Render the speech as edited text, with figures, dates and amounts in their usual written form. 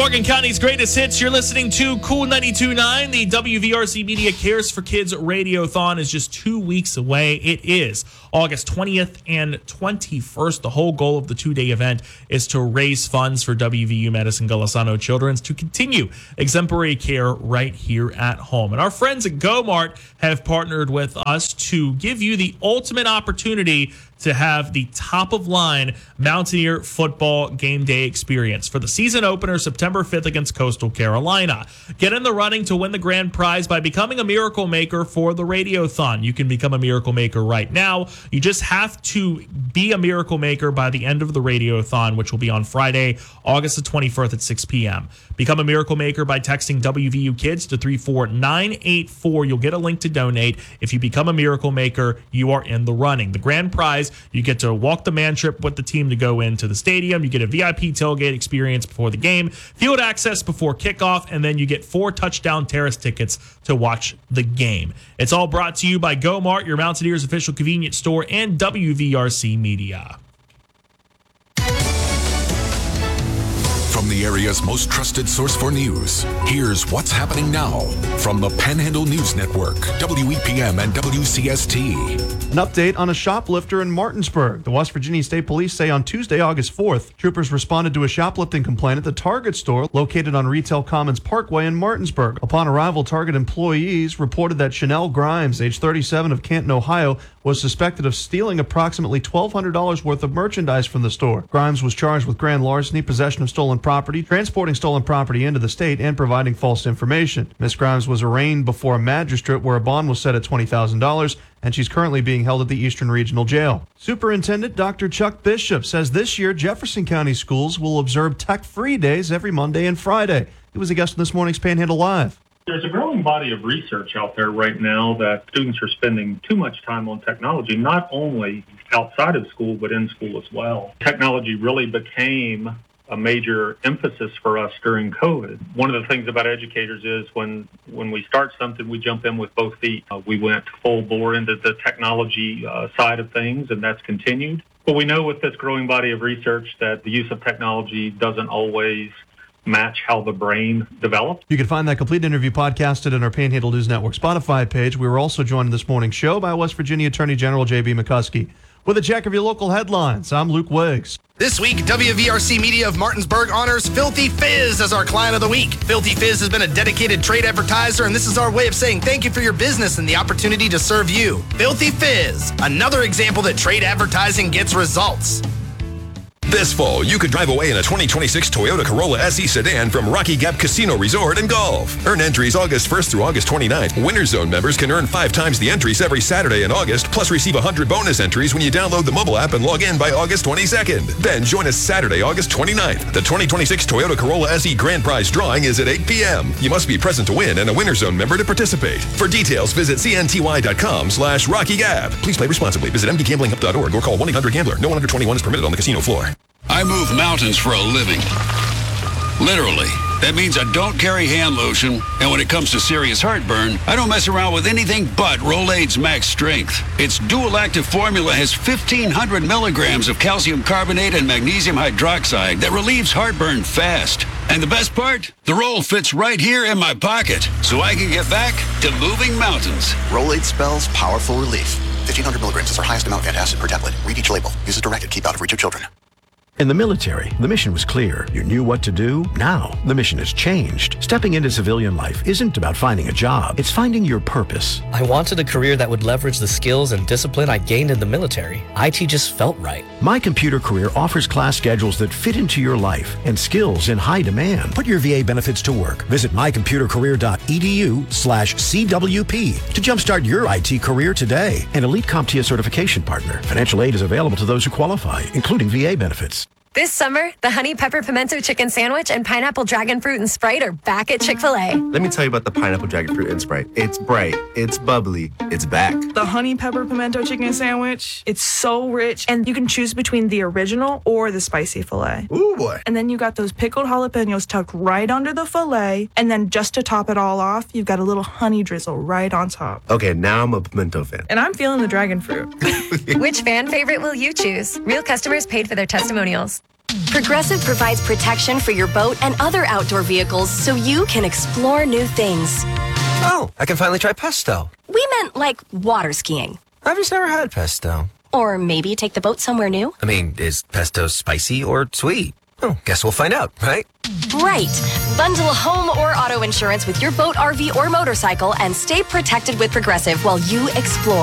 Morgan County's greatest hits. You're listening to Cool 92.9. The WVRC Media Cares for Kids Radiothon is just 2 weeks away. It is August 20th and 21st. The whole goal of the two-day event is to raise funds for WVU Medicine Golisano Children's to continue exemplary care right here at home. And our friends at GoMart have partnered with us to give you the ultimate opportunity to have the top-of-line Mountaineer football game day experience for the season opener September 5th against Coastal Carolina. Get in the running to win the grand prize by becoming a Miracle Maker for the Radiothon. You can become a Miracle Maker right now. You just have to be a Miracle Maker by the end of the Radiothon, which will be on Friday, August the 21st at 6 p.m. Become a Miracle Maker by texting WVU Kids to 34984. You'll get a link to donate. If you become a Miracle Maker, you are in the running. The grand prize, you get to walk the man trip with the team to go into the stadium. You get a VIP tailgate experience before the game, field access before kickoff, and then you get 4 touchdown terrace tickets to watch the game. It's all brought to you by GoMart, your Mountaineers official convenience store, and WVRC Media. From the area's most trusted source for news, here's what's happening now from the Panhandle News Network, WEPM and WCST. An update on a shoplifter in Martinsburg. The West Virginia State Police say on Tuesday, August 4th, troopers responded to a shoplifting complaint at the Target store located on Retail Commons Parkway in Martinsburg. Upon arrival, Target employees reported that Chanel Grimes, age 37 of Canton, Ohio, was suspected of stealing approximately $1,200 worth of merchandise from the store. Grimes was charged with grand larceny, possession of stolen property, transporting stolen property into the state, and providing false information. Ms. Grimes was arraigned before a magistrate where a bond was set at $20,000, and she's currently being held at the Eastern Regional Jail. Superintendent Dr. Chuck Bishop says this year Jefferson County schools will observe tech-free days every Monday and Friday. He was a guest on this morning's Panhandle Live. There's a growing body of research out there right now that students are spending too much time on technology, not only outside of school, but in school as well. Technology really became a major emphasis for us during COVID. One of the things about educators is when we start something, we jump in with both feet. We went full bore into the technology side of things, and that's continued. But we know with this growing body of research that the use of technology doesn't always match how the brain develops. You can find that complete interview podcasted on our Panhandle News Network Spotify page. We were also joined in this morning's show by West Virginia Attorney General J.B. McCuskey. With a check of your local headlines, I'm Luke Wiggs. This week, WVRC Media of Martinsburg honors Filthy Fizz as our client of the week. Filthy Fizz has been a dedicated trade advertiser, and this is our way of saying thank you for your business and the opportunity to serve you. Filthy Fizz, another example that trade advertising gets results. This fall, you could drive away in a 2026 Toyota Corolla SE sedan from Rocky Gap Casino Resort and Golf. Earn entries August 1st through August 29th. Winter Zone members can earn 5 times the entries every Saturday in August, plus receive 100 bonus entries when you download the mobile app and log in by August 22nd. Then join us Saturday, August 29th. The 2026 Toyota Corolla SE Grand Prize drawing is at 8 p.m. You must be present to win and a Winter Zone member to participate. For details, visit cnty.com/Rocky Gap. Please play responsibly. Visit mdgamblinghelp.org or call 1-800-GAMBLER. No one under 21 is permitted on the casino floor. I move mountains for a living. Literally. That means I don't carry hand lotion, and when it comes to serious heartburn, I don't mess around with anything but Rolaids Max Strength. Its dual-active formula has 1,500 milligrams of calcium carbonate and magnesium hydroxide that relieves heartburn fast. And the best part? The roll fits right here in my pocket, so I can get back to moving mountains. Rolaids spells powerful relief. 1,500 milligrams is our highest amount of antacid per tablet. Read each label. Use as directed. Keep out of reach of children. In the military, the mission was clear. You knew what to do. Now, the mission has changed. Stepping into civilian life isn't about finding a job. It's finding your purpose. I wanted a career that would leverage the skills and discipline I gained in the military. IT just felt right. My Computer Career offers class schedules that fit into your life and skills in high demand. Put your VA benefits to work. Visit mycomputercareer.edu/CWP to jumpstart your IT career today. An elite CompTIA certification partner. Financial aid is available to those who qualify, including VA benefits. This summer, the Honey Pepper Pimento Chicken Sandwich and Pineapple Dragon Fruit and Sprite are back at Chick-fil-A. Let me tell you about the Pineapple Dragon Fruit and Sprite. It's bright, it's bubbly, it's back. The Honey Pepper Pimento Chicken Sandwich, it's so rich, and you can choose between the original or the spicy filet. Ooh, boy. And then you got those pickled jalapenos tucked right under the filet, and then just to top it all off, you've got a little honey drizzle right on top. Okay, now I'm a pimento fan. And I'm feeling the dragon fruit. Which fan favorite will you choose? Real customers paid for their testimonials. Progressive provides protection for your boat and other outdoor vehicles so you can explore new things. Oh, I can finally try pesto. We meant like water skiing. I've just never had pesto. Or maybe take the boat somewhere new. I mean, is pesto spicy or sweet? Oh, guess we'll find out, right? Right. Bundle home or auto insurance with your boat, RV, or motorcycle and stay protected with Progressive while you explore.